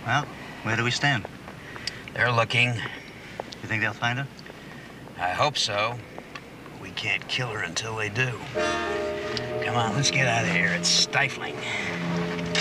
Well, where do we stand? They're looking. You think they'll find her? I hope so. We can't kill her until they do. Come on, let's get out of here. It's stifling.